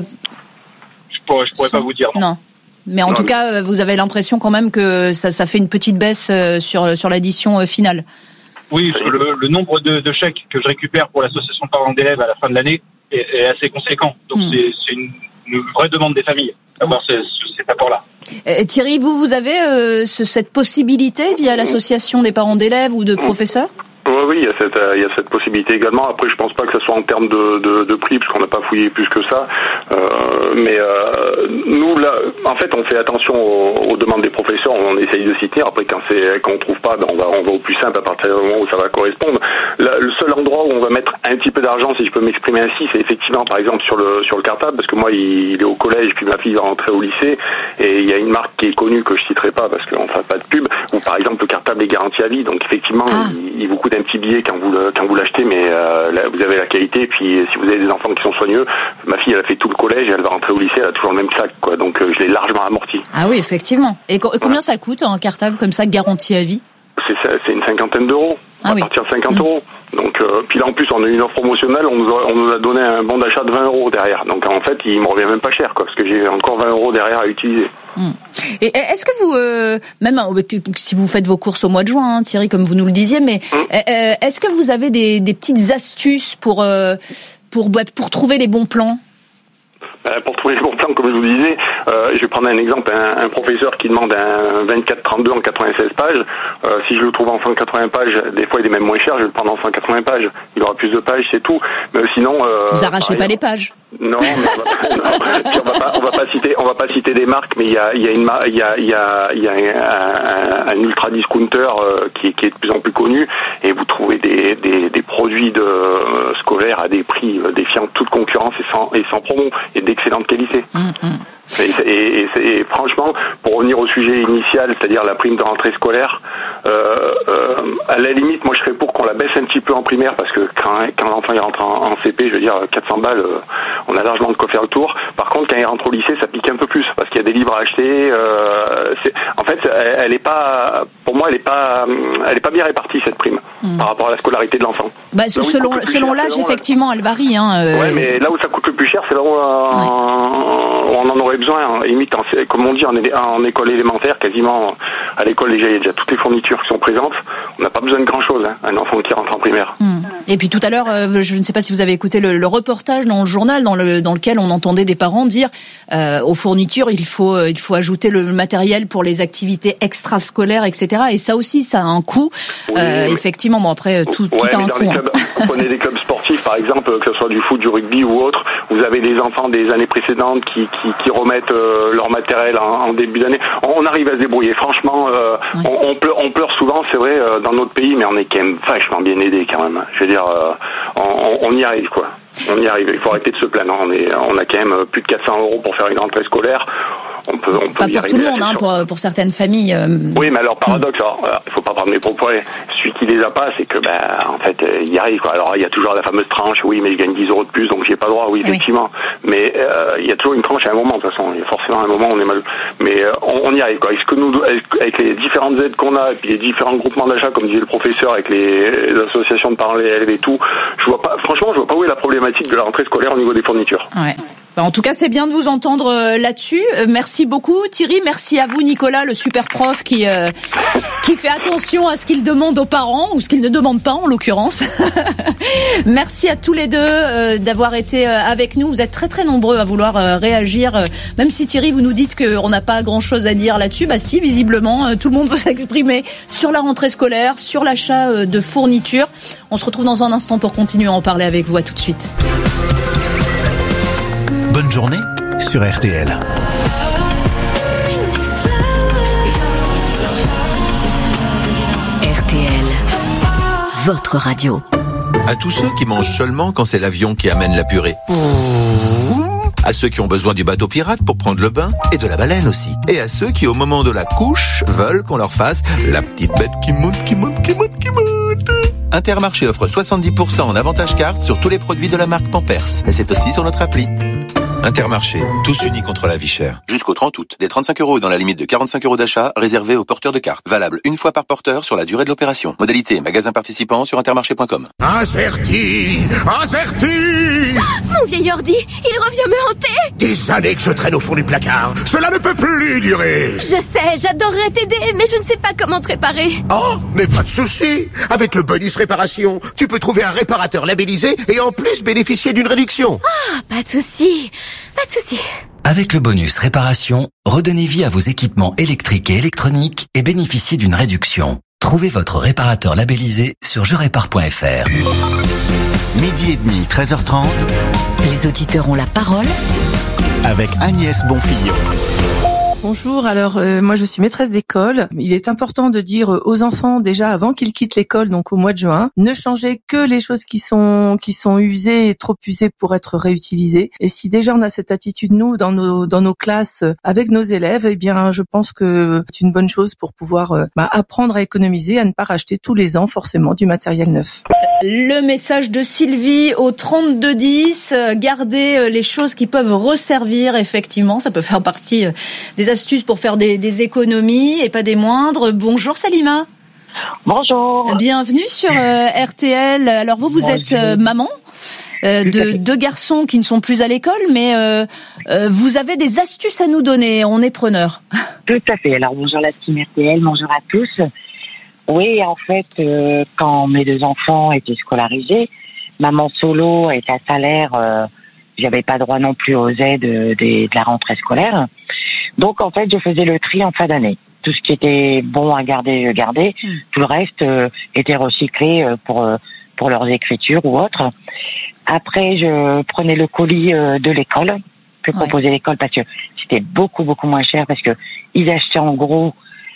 S19: Je pourrais, je pourrais sont... pas vous dire. Non.
S9: non. Mais en non, tout mais... cas, vous avez l'impression quand même que ça, ça fait une petite baisse sur, sur l'addition finale.
S19: Oui, le, le nombre de, de chèques que je récupère pour l'association de parents d'élèves à la fin de l'année est, est assez conséquent. Donc mmh. c'est, c'est une, une vraie demande des familles d'avoir mmh. ce, cet apport-là.
S9: Euh, Thierry, vous, vous avez euh, ce, cette possibilité via l'association des parents d'élèves ou de professeurs?
S18: Oui, oui, il y a cette, il y a cette possibilité également. Après, je pense pas que ce soit en termes de, de, de prix, parce qu'on n'a pas fouillé plus que ça. Euh, mais euh, nous, là, en fait, on fait attention aux, aux demandes des professeurs. On essaye de s'y tenir. Après, quand c'est, quand on trouve pas, ben on va, on va au plus simple à partir du moment où ça va correspondre. Là, le seul endroit où on va mettre un petit peu d'argent, si je peux m'exprimer ainsi, c'est effectivement, par exemple, sur le, sur le cartable, parce que moi, il, il est au collège, puis ma fille va rentrer au lycée, et il y a une marque qui est connue que je citerai pas parce qu'on ne fera pas de pub. Où, par exemple, le cartable est garanti à vie, donc effectivement, ah. il, il vous coûte un petit billet quand vous le, quand vous l'achetez, mais euh, là, vous avez la qualité. Et puis, si vous avez des enfants qui sont soigneux, ma fille, elle a fait tout le collège, et elle va rentrer au lycée, elle a toujours le même sac, quoi. Donc, euh, je l'ai largement amorti.
S9: Ah oui, effectivement. Et co- combien ça coûte un cartable comme ça, garanti à vie?
S18: C'est, c'est une cinquantaine d'euros.
S9: Ah
S18: à
S9: oui.
S18: partir de cinquante euros. Donc, euh, puis là, en plus, on a eu une offre promotionnelle, on nous, a, on nous a donné un bon d'achat de vingt euros derrière. Donc, en fait, il me revient même pas cher, quoi, parce que j'ai encore vingt euros derrière à utiliser.
S9: Mmh. Et est-ce que vous, euh, même si vous faites vos courses au mois de juin, hein, Thierry, comme vous nous le disiez, mais mmh. euh, est-ce que vous avez des, des petites astuces pour, euh, pour, pour trouver les bons plans?
S18: Pour trouver les bons plans, comme je vous disais, euh, je vais prendre un exemple, un, un professeur qui demande un vingt-quatre trente-deux en quatre-vingt-seize pages, euh, si je le trouve en cent quatre-vingts pages, des fois il est même moins cher, je vais le prendre en cent quatre-vingts pages, il aura plus de pages, c'est tout. Mais sinon... Euh,
S9: vous arrachez pas les pages?
S18: Non, mais on va pas, non. on va pas, on va pas citer, on va pas citer des marques, mais il y a, il y a une, il y a, il y a, il y a un, un, un ultra discounter euh, qui, qui est de plus en plus connu, et vous trouvez des, des, des produits de euh, scolaires à des prix euh, défiant toute concurrence et sans, et sans promo, et d'excellente qualité.
S9: Mmh, mmh.
S18: Et, et, et, et franchement, pour revenir au sujet initial, c'est-à-dire la prime de rentrée scolaire, euh, euh, à la limite, moi je serais pour qu'on la baisse un petit peu en primaire, parce que quand, quand l'enfant il rentre en, en C P, je veux dire quatre cents balles, euh, on a largement de quoi faire le tour. Par contre, quand il rentre au lycée, ça pique un peu plus, parce qu'il y a des livres à acheter. Euh, c'est, en fait, elle, elle est pas, pour moi, elle est pas, elle est pas bien répartie cette prime mmh. par rapport à la scolarité de l'enfant.
S9: Bah, là selon selon l'âge, selon effectivement, elle varie. Hein, euh...
S18: Ouais, mais là où ça coûte le plus cher, c'est là où, euh, ouais. on en aurait besoin, hein, limite, en, comme on dit, en, en école élémentaire, quasiment à l'école déjà, il y a déjà toutes les fournitures qui sont présentes. On n'a pas besoin de grand chose, hein, un enfant qui rentre en primaire.
S9: Mmh. Et puis tout à l'heure, euh, je ne sais pas si vous avez écouté le, le reportage dans le journal, dans le dans lequel on entendait des parents dire euh, aux fournitures, il faut euh, il faut ajouter le matériel pour les activités extrascolaires, et cetera. Et ça aussi, ça a un coût. Oui, euh, oui. Effectivement, bon après tout,
S18: ouais,
S9: tout a un coût.
S18: Clubs, vous prenez des clubs sportifs, par exemple, que ce soit du foot, du rugby ou autre, vous avez des enfants des années précédentes qui qui, qui remettent euh, leur matériel en, en début d'année. On, on arrive à se débrouiller. Franchement, euh, oui. on, on, pleure, on pleure souvent, c'est vrai, euh, dans notre pays, mais on est quand même vachement bien aidé quand même. Je veux dire, euh, on, on y arrive, quoi. On y arrive. Il faut arrêter de se plaindre. On est, on a quand même plus de quatre cents euros pour faire une rentrée scolaire. On peut, on peut
S9: pas pour tout le monde, hein, pour, pour certaines familles. Euh...
S18: Oui, mais alors paradoxe, alors, il faut pas prendre mes propos. Celui qui les a pas, c'est que, ben, en fait, il y arrive, quoi. Alors, il y a toujours la fameuse tranche. Oui, mais je gagne dix euros de plus, donc j'y ai pas droit. Oui, effectivement. Oui. Mais euh, il y a toujours une tranche à un moment. De toute façon, il y a forcément un moment où on est mal. Mais euh, on, on y arrive, quoi. Est-ce que nous, avec les différentes aides qu'on a, et puis les différents groupements d'achat, comme disait le professeur, avec les, les associations de parents d'élèves et tout, je vois pas. Franchement, je vois pas où est la problématique de la rentrée scolaire au niveau des fournitures.
S9: Ouais. En tout cas, c'est bien de vous entendre euh, là-dessus. Euh, merci beaucoup Thierry, merci à vous Nicolas, le super prof qui euh, qui fait attention à ce qu'il demande aux parents ou ce qu'il ne demande pas en l'occurrence. Merci à tous les deux euh, d'avoir été euh, avec nous. Vous êtes très très nombreux à vouloir euh, réagir. Euh, même si Thierry, vous nous dites qu'on n'a pas grand-chose à dire là-dessus, bah si, visiblement, euh, tout le monde veut s'exprimer sur la rentrée scolaire, sur l'achat euh, de fournitures. On se retrouve dans un instant pour continuer à en parler avec vous. À tout de suite.
S8: Bonne journée sur R T L.
S14: R T L, votre radio.
S20: À tous ceux qui mangent seulement quand c'est l'avion qui amène la purée. À ceux qui ont besoin du bateau pirate pour prendre le bain et de la baleine aussi. Et à ceux qui, au moment de la couche, veulent qu'on leur fasse la petite bête qui monte, qui monte, qui monte, qui monte. Intermarché offre soixante-dix pour cent en avantage carte sur tous les produits de la marque Pampers. Mais c'est aussi sur notre appli. Intermarché, tous unis contre la vie chère. Jusqu'au trente août, des trente-cinq euros dans la limite de quarante-cinq euros d'achat réservés aux porteurs de carte. Valable une fois par porteur sur la durée de l'opération. Modalité, magasin participant sur intermarché point com.
S21: Incerti, incerti.
S22: Mon vieil ordi, il revient me hanter.
S21: Des années que je traîne au fond du placard. Cela ne peut plus durer.
S22: Je sais, j'adorerais t'aider, mais je ne sais pas comment te réparer.
S21: Oh, mais pas de souci. Avec le bonus réparation, tu peux trouver un réparateur labellisé et en plus bénéficier d'une réduction.
S22: Ah, pas de souci. Pas de souci.
S23: Avec le bonus réparation, redonnez vie à vos équipements électriques et électroniques et bénéficiez d'une réduction. Trouvez votre réparateur labellisé sur je répare point f r.
S8: Midi et demi, treize heures trente.
S14: Les auditeurs ont la parole
S8: avec Agnès Bonfillon.
S24: Bonjour, alors euh, moi je suis maîtresse d'école. Il est important de dire aux enfants déjà avant qu'ils quittent l'école, donc au mois de juin, ne changez que les choses qui sont qui sont usées et trop usées pour être réutilisées. Et si déjà on a cette attitude nous dans nos dans nos classes avec nos élèves, eh bien je pense que c'est une bonne chose pour pouvoir euh, bah, apprendre à économiser, à ne pas racheter tous les ans forcément du matériel neuf.
S9: Le message de Sylvie au trente-deux dix, gardez les choses qui peuvent resservir, effectivement, ça peut faire partie des astuces pour faire des, des économies et pas des moindres. Bonjour Salima.
S25: Bonjour.
S9: Bienvenue sur euh, R T L. Alors vous, vous Bonjour. êtes euh, maman euh, de deux garçons qui ne sont plus à l'école, mais euh, euh, vous avez des astuces à nous donner, on est preneurs.
S25: Tout à fait. Alors bonjour la team R T L, bonjour à tous. Oui, en fait, euh, quand mes deux enfants étaient scolarisés, maman solo était à salaire, euh, j'avais pas droit non plus aux aides de, de, de la rentrée scolaire. Donc, en fait, je faisais le tri en fin d'année. Tout ce qui était bon à garder, je gardais. Mmh. Tout le reste euh, était recyclé euh, pour euh, pour leurs écritures ou autres. Après, je prenais le colis euh, de l'école que ouais. proposait l'école parce que c'était beaucoup beaucoup moins cher parce que ils achetaient en gros.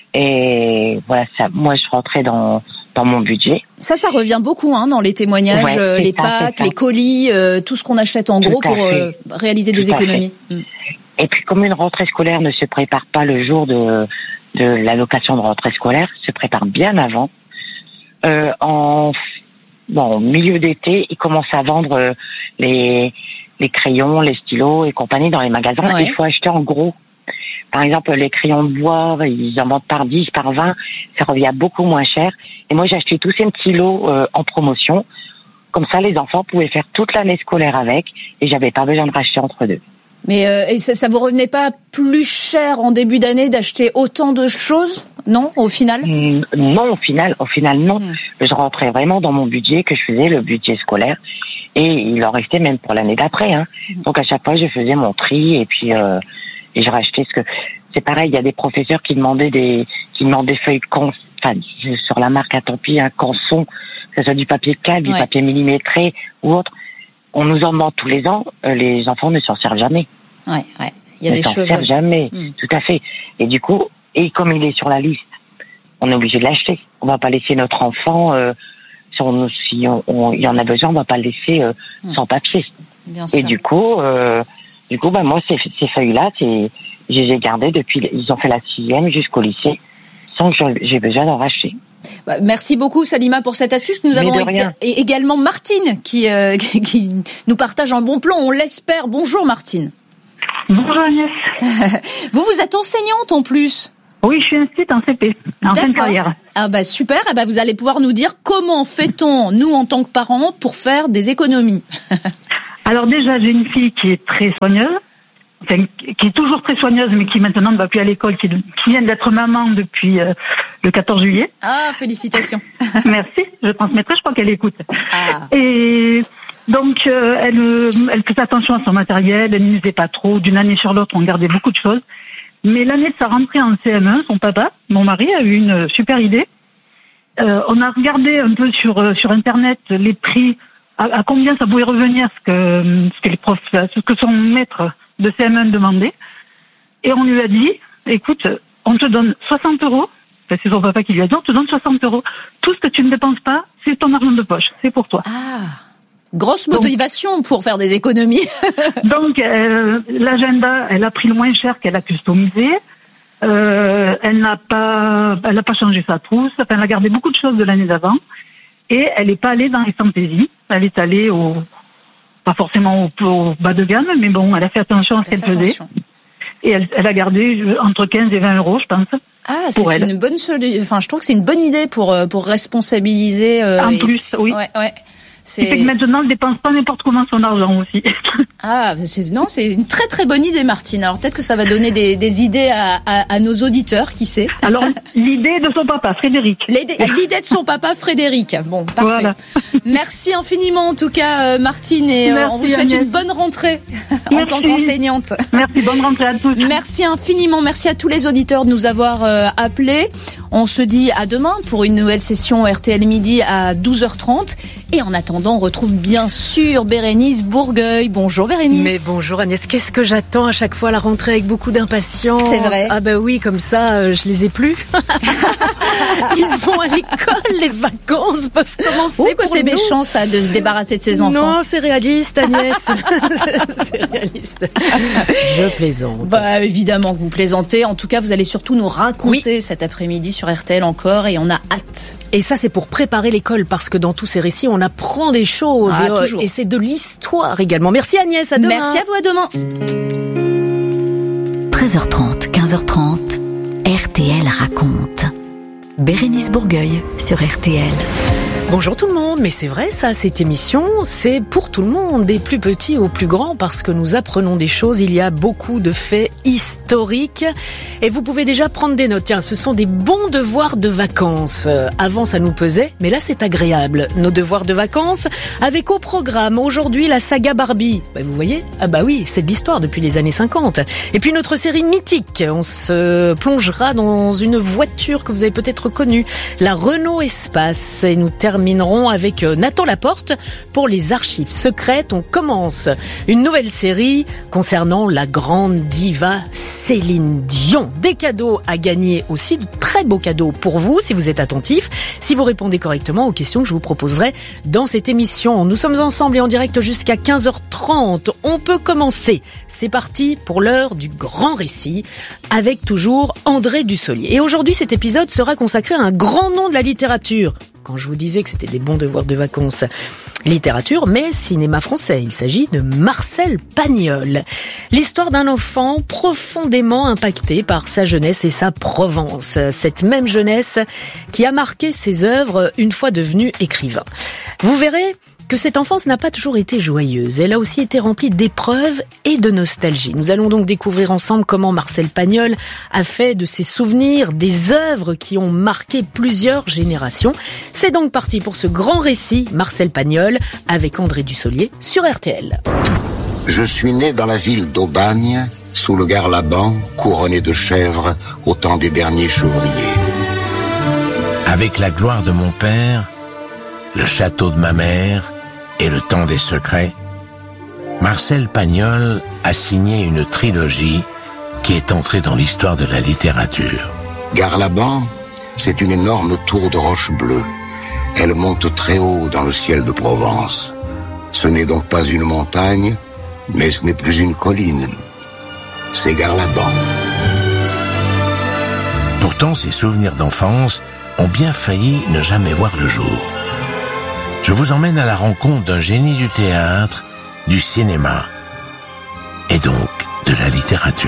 S25: Et voilà, ça, moi, je rentrais dans dans mon budget.
S9: Ça, ça revient beaucoup, hein, dans les témoignages, ouais, euh, les ça, packs, les colis, euh, tout ce qu'on achète en tout gros pour euh, réaliser tout des économies. Mm.
S25: Et puis, comme une rentrée scolaire ne se prépare pas le jour de de l'allocation de rentrée scolaire, se prépare bien avant. Euh, en bon, milieu d'été, ils commencent à vendre euh, les les crayons, les stylos et compagnie dans les magasins. Ouais. Il faut acheter en gros. Par exemple, les crayons de bois, ils en vendent par dix, par vingt, ça revient beaucoup moins cher. Et moi, j'ai acheté tous ces petits lots euh, en promotion. Comme ça, les enfants pouvaient faire toute l'année scolaire avec et j'avais pas besoin de racheter entre deux.
S9: Mais euh, et ça, ça vous revenait pas plus cher en début d'année d'acheter autant de choses, non, au final?
S25: mmh, Non, au final, au final, non. Mmh. Je rentrais vraiment dans mon budget, que je faisais le budget scolaire. Et il en restait même pour l'année d'après. Hein. Mmh. Donc, à chaque fois, je faisais mon tri et puis... Euh, Et je rachetais ce que c'est pareil. Il y a des professeurs qui demandaient des qui demandaient des feuilles cons, enfin sur la marque à tant pis un canson, que ce soit du papier calme, ouais. du papier millimétré ou autre. On nous en demande tous les ans. Euh, les enfants ne s'en servent jamais.
S9: Ouais, ouais. Il y a
S25: ne
S9: des
S25: s'en
S9: choses.
S25: servent jamais.
S9: Mmh.
S25: Tout à fait. Et du coup, et comme il est sur la liste, on est obligé de l'acheter. On va pas laisser notre enfant. Euh, si on si on, on il en a besoin, on va pas le laisser euh, mmh. sans papier.
S9: Bien sûr.
S25: Et du coup. Euh, Du coup, bah, moi, ces, ces feuilles-là, c'est, je les ai gardées depuis, ils ont fait la sixième jusqu'au lycée, sans que j'ai besoin d'en racheter.
S9: Bah, merci beaucoup, Salima, pour cette astuce. Nous Mais avons ég- également Martine qui, euh, qui, qui nous partage un bon plan, on l'espère. Bonjour, Martine.
S26: Bonjour, Agnès.
S9: Vous, vous êtes enseignante en plus.
S26: Oui, je suis inscrite en C P, en fin de carrière.
S9: Ah bah super, ah bah vous allez pouvoir nous dire comment fait-on, nous, en tant que parents, pour faire des économies.
S26: Alors déjà, j'ai une fille qui est très soigneuse, enfin, qui est toujours très soigneuse, mais qui maintenant ne va plus à l'école, qui, qui vient d'être maman depuis euh, le quatorze juillet.
S9: Ah, félicitations.
S26: Merci, je transmettrai, je crois qu'elle écoute.
S9: Ah.
S26: Et donc, euh, elle, elle faisait attention à son matériel, elle n'usait pas trop. D'une année sur l'autre, on gardait beaucoup de choses. Mais l'année de sa rentrée en C M un, son papa, mon mari, a eu une super idée. Euh, on a regardé un peu sur, sur Internet les prix, à, à combien ça pouvait revenir ce que, ce que les profs, ce que son maître de C M un demandait. Et on lui a dit, écoute, on te donne soixante euros. C'est son papa qui lui a dit, on te donne soixante euros. Tout ce que tu ne dépenses pas, c'est ton argent de poche, c'est pour toi.
S9: Ah, grosse motivation donc, pour faire des économies.
S26: Donc, euh, l'agenda, elle a pris le moins cher qu'elle a customisé. Euh, elle n'a pas, elle n'a pas changé sa trousse. Enfin, elle a gardé beaucoup de choses de l'année d'avant. Et elle n'est pas allée dans les fantaisies. Elle est allée au, pas forcément au, au bas de gamme, mais bon, elle a fait attention à ce qu'elle faisait. Et elle, elle a gardé entre quinze et vingt euros, je pense.
S9: Ah, c'est elle. une bonne solution. Enfin, je trouve que c'est une bonne idée pour pour responsabiliser. Euh,
S26: en
S9: et...
S26: plus, oui.
S9: Ouais, ouais.
S26: C'est que maintenant, elle dépense pas n'importe comment son argent aussi.
S9: Ah, c'est, non, c'est une très très bonne idée, Martine. Alors peut-être que ça va donner des, des idées à, à, à nos auditeurs, qui sait.
S26: Alors, l'idée de son papa, Frédéric.
S9: L'idée, l'idée de son papa, Frédéric. Bon, parfait. Voilà. Merci infiniment, en tout cas, Martine, et Merci, on vous souhaite Agnès. Une bonne rentrée en Merci. Tant qu'enseignante.
S26: Merci, bonne rentrée à tous.
S9: Merci infiniment, merci à tous les auditeurs de nous avoir euh, appelés. On se dit à demain pour une nouvelle session R T L Midi à douze heures trente. Et en attendant, on retrouve bien sûr Bérénice Bourgueil. Bonjour Bérénice.
S4: Mais bonjour Agnès, qu'est-ce que j'attends à chaque fois la rentrée avec beaucoup d'impatience.
S9: C'est vrai.
S4: Ah bah oui, comme ça, euh, je les ai plus. Ils vont à l'école, les vacances peuvent commencer.
S9: Oh, que c'est nous. Méchant ça de se débarrasser de ses enfants.
S4: Non, c'est réaliste Agnès. C'est réaliste. Je plaisante.
S9: Bah évidemment que vous plaisantez. En tout cas, vous allez surtout nous raconter oui. cet après-midi sur R T L encore, et on a hâte.
S4: Et ça, c'est pour préparer l'école, parce que dans tous ces récits, on apprend des choses.
S9: Ah,
S4: et, euh, et c'est de l'histoire également. Merci Agnès, à demain.
S9: Merci à vous, à demain.
S14: treize heures trente, quinze heures trente, R T L raconte. Bérénice Bourgueil sur R T L.
S4: Bonjour tout le monde, mais c'est vrai ça, cette émission, c'est pour tout le monde, des plus petits aux plus grands, parce que nous apprenons des choses, il y a beaucoup de faits historiques, et vous pouvez déjà prendre des notes. Tiens, ce sont des bons devoirs de vacances. Avant ça nous pesait, mais là c'est agréable. Nos devoirs de vacances, avec au programme aujourd'hui la saga Barbie. Bah, vous voyez ? Ah bah oui, c'est de l'histoire depuis les années cinquante. Et puis notre série mythique, on se plongera dans une voiture que vous avez peut-être connue, la Renault Espace, et nous terminerons terminerons avec Nathan Laporte pour les archives secrètes. On commence une nouvelle série concernant la grande diva Céline Dion. Des cadeaux à gagner aussi, de très beaux cadeaux pour vous si vous êtes attentifs, si vous répondez correctement aux questions que je vous proposerai dans cette émission. Nous sommes ensemble et en direct jusqu'à quinze heures trente. On peut commencer. C'est parti pour l'heure du grand récit avec toujours André Dussolier. Et aujourd'hui, cet épisode sera consacré à un grand nom de la littérature. Quand je vous disais que c'était des bons devoirs de vacances, littérature, mais cinéma français. Il s'agit de Marcel Pagnol. L'histoire d'un enfant profondément impacté par sa jeunesse et sa Provence. Cette même jeunesse qui a marqué ses œuvres une fois devenu écrivain. Vous verrez que cette enfance n'a pas toujours été joyeuse. Elle a aussi été remplie d'épreuves et de nostalgie. Nous allons donc découvrir ensemble comment Marcel Pagnol a fait de ses souvenirs des œuvres qui ont marqué plusieurs générations. C'est donc parti pour ce grand récit, Marcel Pagnol, avec André Dussolier sur R T L.
S21: Je suis né dans la ville d'Aubagne, sous le Garlaban, couronné de chèvres, au temps des derniers chevriers.
S5: Avec la gloire de mon père, le château de ma mère et le temps des secrets, Marcel Pagnol a signé une trilogie qui est entrée dans l'histoire de la littérature.
S21: Garlaban, c'est une énorme tour de roche bleue. Elle monte très haut dans le ciel de Provence. Ce n'est donc pas une montagne, mais ce n'est plus une colline. C'est Garlaban.
S5: Pourtant, ses souvenirs d'enfance ont bien failli ne jamais voir le jour. Je vous emmène à la rencontre d'un génie du théâtre, du cinéma et donc de la littérature.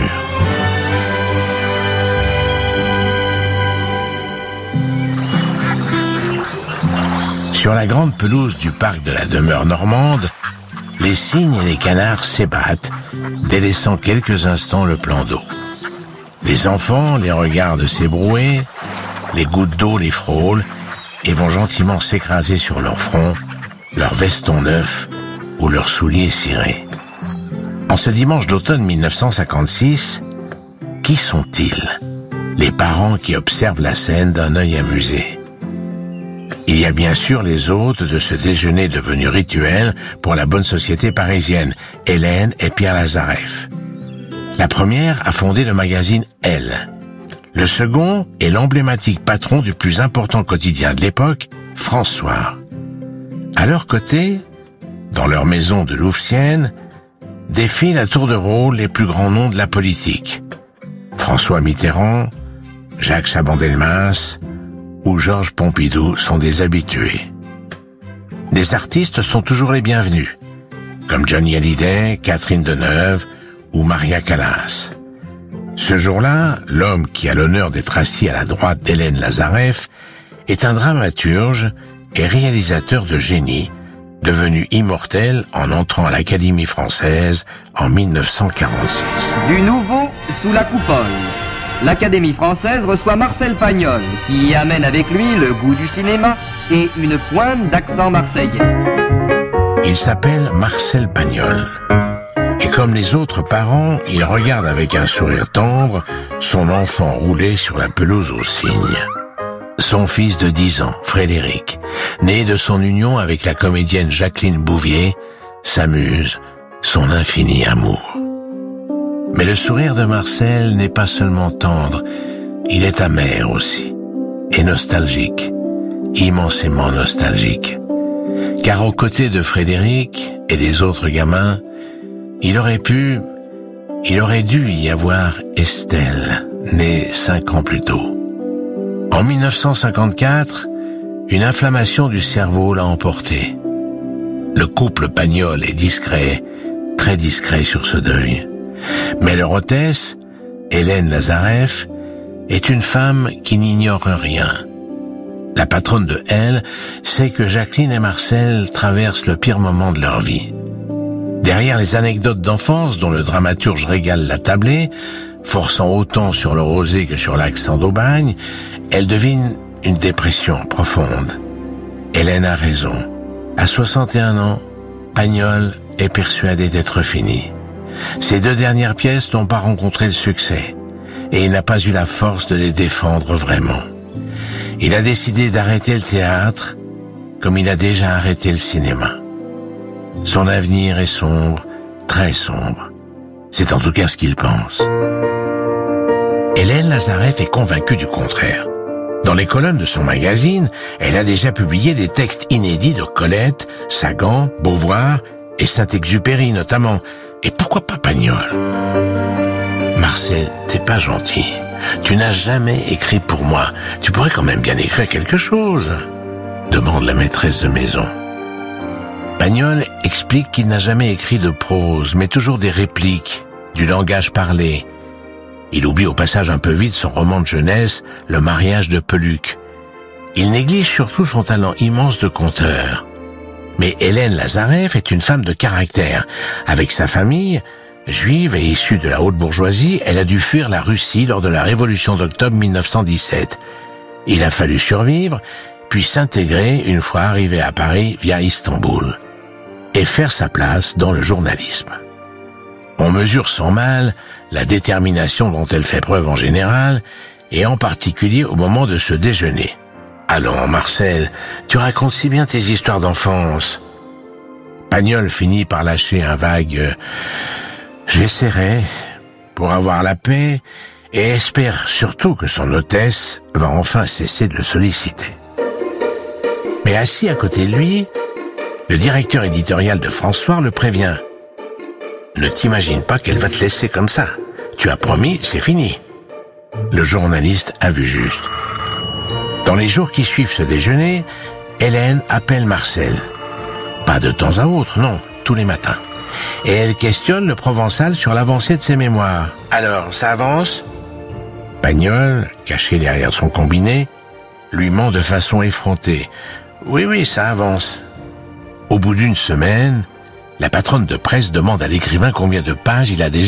S5: Sur la grande pelouse du parc de la demeure normande, les cygnes et les canards s'ébattent, délaissant quelques instants le plan d'eau. Les enfants les regardent s'ébrouer, les gouttes d'eau les frôlent et vont gentiment s'écraser sur leur front, leurs vestons neufs ou leurs souliers cirés. En ce dimanche d'automne mille neuf cent cinquante-six, qui sont-ils? Les parents qui observent la scène d'un œil amusé. Il y a bien sûr les hôtes de ce déjeuner devenu rituel pour la bonne société parisienne, Hélène et Pierre Lazareff. La première a fondé le magazine Elle. Le second est l'emblématique patron du plus important quotidien de l'époque, François. À leur côté, dans leur maison de Louvciennes, défilent à tour de rôle les plus grands noms de la politique. François Mitterrand, Jacques Chaban-Delmas ou Georges Pompidou sont des habitués. Des artistes sont toujours les bienvenus, comme Johnny Hallyday, Catherine Deneuve ou Maria Callas. Ce jour-là, l'homme qui a l'honneur d'être assis à la droite d'Hélène Lazareff est un dramaturge et réalisateur de génie, devenu immortel en entrant à l'Académie française en mille neuf cent quarante-six.
S6: Du nouveau sous la coupole. L'Académie française reçoit Marcel Pagnol, qui y amène avec lui le goût du cinéma et une pointe d'accent marseillais.
S5: Il s'appelle Marcel Pagnol. Et comme les autres parents, il regarde avec un sourire tendre son enfant rouler sur la pelouse aux cygnes. Son fils de dix ans, Frédéric, né de son union avec la comédienne Jacqueline Bouvier, s'amuse, son infini amour. Mais le sourire de Marcel n'est pas seulement tendre, il est amer aussi, et nostalgique, immensément nostalgique. Car aux côtés de Frédéric et des autres gamins, il aurait pu, il aurait dû y avoir Estelle, née cinq ans plus tôt. En mille neuf cent cinquante-quatre, une inflammation du cerveau l'a emporté. Le couple Pagnol est discret, très discret sur ce deuil. Mais leur hôtesse, Hélène Lazareff, est une femme qui n'ignore rien. La patronne de Elle sait que Jacqueline et Marcel traversent le pire moment de leur vie. Derrière les anecdotes d'enfance dont le dramaturge régale la tablée, forçant autant sur le rosé que sur l'accent d'Aubagne, elle devine une dépression profonde. Hélène a raison. À soixante et un ans, Pagnol est persuadé d'être fini. Ses deux dernières pièces n'ont pas rencontré le succès, et il n'a pas eu la force de les défendre vraiment. Il a décidé d'arrêter le théâtre, comme il a déjà arrêté le cinéma. Son avenir est sombre, très sombre. C'est en tout cas ce qu'il pense. Hélène Lazareff est convaincue du contraire. Dans les colonnes de son magazine, elle a déjà publié des textes inédits de Colette, Sagan, Beauvoir et Saint-Exupéry notamment. Et pourquoi pas Pagnol? Marcel, t'es pas gentil. Tu n'as jamais écrit pour moi. Tu pourrais quand même bien écrire quelque chose, demande la maîtresse de maison. Pagnol explique qu'il n'a jamais écrit de prose, mais toujours des répliques, du langage parlé. Il oublie au passage un peu vite son roman de jeunesse, Le mariage de Peluc. Il néglige surtout son talent immense de conteur. Mais Hélène Lazareff est une femme de caractère. Avec sa famille, juive et issue de la haute bourgeoisie, elle a dû fuir la Russie lors de la révolution d'octobre mille neuf cent dix-sept. Il a fallu survivre, puis s'intégrer une fois arrivée à Paris via Istanbul, et faire sa place dans le journalisme. On mesure sans mal la détermination dont elle fait preuve en général, et en particulier au moment de ce déjeuner. Allons, Marcel, tu racontes si bien tes histoires d'enfance. Pagnol finit par lâcher un vague euh, « j'essaierai » pour avoir la paix, et espère surtout que son hôtesse va enfin cesser de le solliciter. Mais assis à côté de lui, le directeur éditorial de François le prévient. « Ne t'imagine pas qu'elle va te laisser comme ça. Tu as promis, c'est fini. » Le journaliste a vu juste. Dans les jours qui suivent ce déjeuner, Hélène appelle Marcel. Pas de temps à autre, non, tous les matins. Et elle questionne le Provençal sur l'avancée de ses mémoires. « Alors, ça avance ?» Pagnol, caché derrière son combiné, lui ment de façon effrontée. « Oui, oui, ça avance. » Au bout d'une semaine, La patronne de presse demande à l'écrivain combien de pages il a déjà